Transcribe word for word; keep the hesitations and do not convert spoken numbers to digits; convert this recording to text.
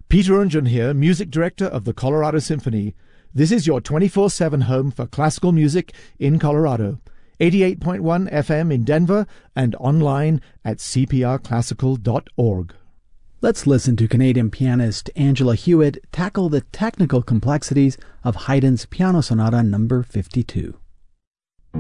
Peter Unjun here, Music Director of the Colorado Symphony. This is your twenty-four seven home for classical music in Colorado. eighty-eight point one F M in Denver and online at c p r classical dot org. Let's listen to Canadian pianist Angela Hewitt tackle the technical complexities of Haydn's Piano Sonata number fifty-two.